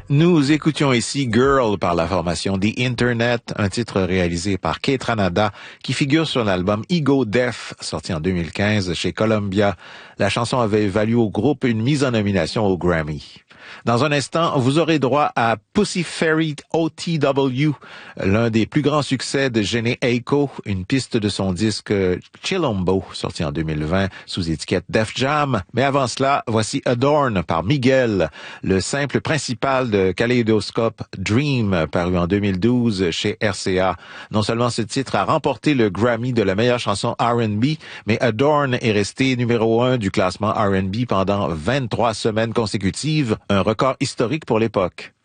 Nous écoutions ici Girl par la formation The Internet, un titre réalisé par Kate Ranada qui figure sur l'album Ego Death, sorti en 2015 chez Columbia. La chanson avait valu au groupe une mise en nomination au Grammy. Dans un instant, vous aurez droit à Pussy Fairy OTW, l'un des plus grands succès de Jhené Aiko, une piste de son disque Chilombo, sorti en 2020 sous étiquette Def Jam. Mais avant cela, voici Adorn par Miguel, le simple principal de Kaleidoscope Dream, paru en 2012 chez RCA. Non seulement ce titre a remporté le Grammy de la meilleure chanson R&B, mais Adorn est resté numéro 1 du classement R&B pendant 23 semaines consécutives, un record historique pour l'époque.